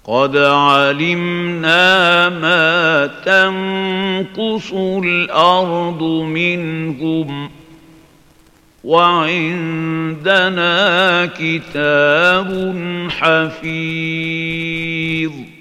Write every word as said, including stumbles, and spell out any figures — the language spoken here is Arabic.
قد علمنا ما تنقص الأرض منهم وعندنا كتاب حفيظ